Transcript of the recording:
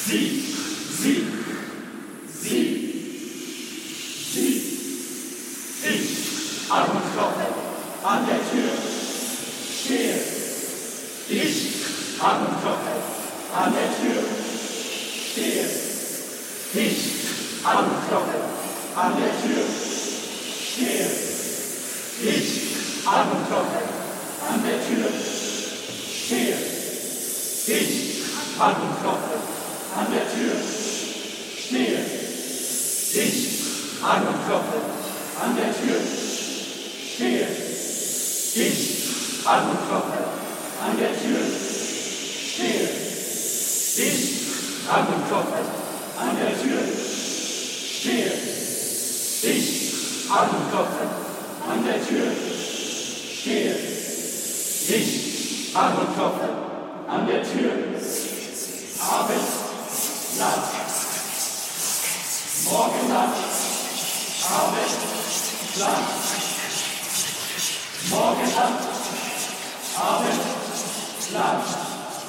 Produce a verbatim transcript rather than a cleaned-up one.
Sie, sie, sie, sie. Ich, Anklopfe, an der Tür, stehe. Ich, Anklopfe, an der Tür, stehe. Ich, Anklopfe, an der Tür, stehe. Ich, Anklopfe, an der Tür, stehe. Ich, Anklopfe, an der Tür, stehe. Ich, Anklopfe, an der Tür, stehe. Ich, Anklopfe, an der Tür, stehe. Ich, Anklopfe, an der Tür, stehe. Ich, Anklopfe, an der Tür, stehe. Ich, Anklopfe, an der Tür, Abend, Nacht, Morgennacht, Abend, Nacht, Morgennacht, Abend, Nacht.